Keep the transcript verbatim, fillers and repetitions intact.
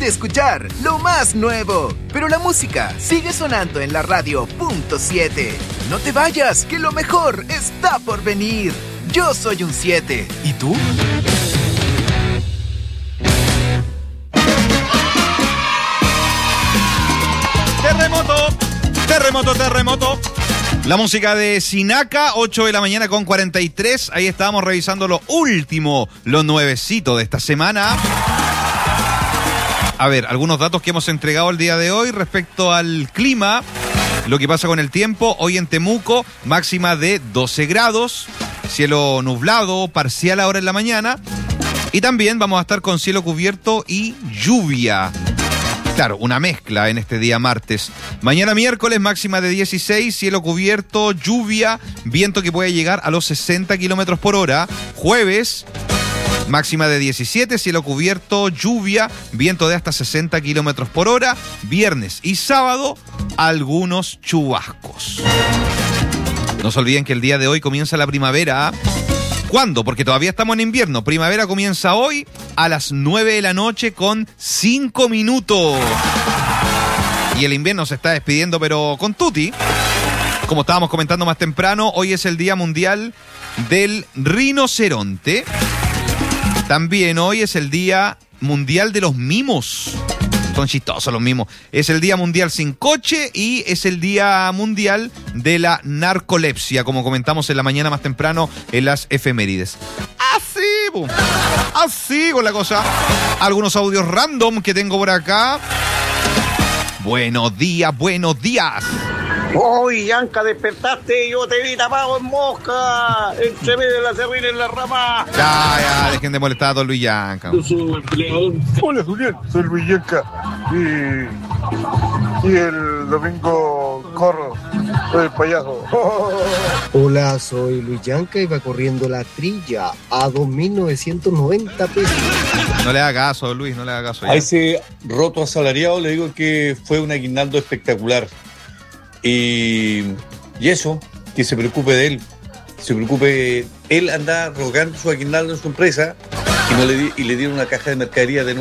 de escuchar lo más nuevo, pero la música sigue sonando en la radio punto siete. No te vayas, que lo mejor está por venir. Yo soy un siete. ¿Y tú? Terremoto, terremoto, terremoto. La música de Sinaka, ocho de la mañana con cuarenta y tres. Ahí estábamos revisando lo último, lo nuevecito de esta semana. A ver, algunos datos que hemos entregado el día de hoy respecto al clima. Lo que pasa con el tiempo. Hoy en Temuco, máxima de doce grados. Cielo nublado, parcial ahora en la mañana. Y también vamos a estar con cielo cubierto y lluvia. Claro, una mezcla en este día martes. Mañana miércoles, máxima de dieciséis, cielo cubierto, lluvia, viento que puede llegar a los sesenta kilómetros por hora. Jueves, máxima de diecisiete, cielo cubierto, lluvia, viento de hasta sesenta kilómetros por hora. Viernes y sábado, algunos chubascos. No se olviden que el día de hoy comienza la primavera. ¿Cuándo? Porque todavía estamos en invierno. Primavera comienza hoy a las nueve de la noche con cinco minutos. Y el invierno se está despidiendo, pero con tutti. Como estábamos comentando más temprano, hoy es el Día Mundial del Rinoceronte. También hoy es el Día Mundial de los Mimos. Son chistosos los mimos. Es el Día Mundial sin Coche y es el Día Mundial de la Narcolepsia, como comentamos en la mañana más temprano en las efemérides. Así, boom. Así con la cosa. Algunos audios random que tengo por acá. Buenos días, buenos días. Uy, Yanka, despertaste, yo te vi tapado en mosca, entre medio de la serrina en la rama. Ya, ya, dejen de molestar a don Luis Yanka. Hola, Julián, soy Luis Yanka. Y, y el domingo corro, soy el payaso. Hola, soy Luis Yanka y va corriendo la trilla a dos mil novecientos noventa pesos. No le haga caso, Luis, no le haga caso. Ya. A ese roto asalariado le digo que fue un aguinaldo espectacular. Y, y eso, que se preocupe de él, que se preocupe, él anda rogando su aguinaldo en su empresa y, no le, di, y le dieron una caja de mercadería de